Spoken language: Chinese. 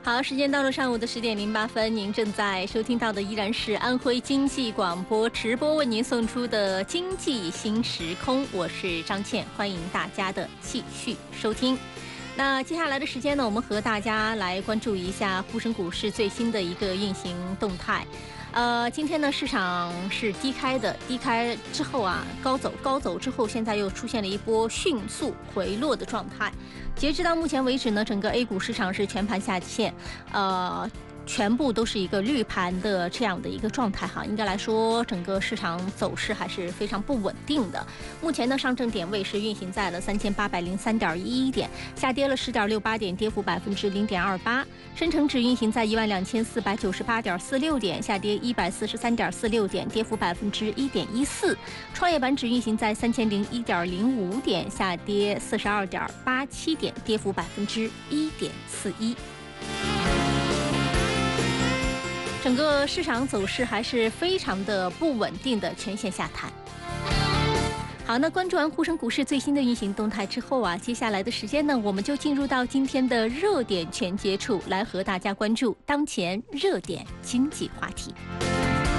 好，时间到了上午的10:08，您正在收听到的依然是安徽经济广播直播为您送出的经济新时空，我是张倩，欢迎大家的继续收听。那接下来的时间呢，我们和大家来关注一下沪深股市最新的一个运行动态。今天呢，市场是低开的，低开之后啊，高走之后，现在又出现了一波迅速回落的状态。截止到目前为止呢，整个 A 股市场是全盘下线，全部都是一个绿盘的这样的一个状态哈，应该来说整个市场走势还是非常不稳定的。目前呢，上证点位是运行在了3803.11点，下跌了10.68点，跌幅0.28%。深成指运行在12498.46点，下跌143.46点，跌幅1.14%。创业板指运行在3001.05点，下跌42.87点，跌幅1.41%。整个市场走势还是非常的不稳定的，全线下探。好，那关注完沪深股市最新的运行动态之后啊，接下来的时间呢，我们就进入到今天的热点全接触，来和大家关注当前热点经济话题。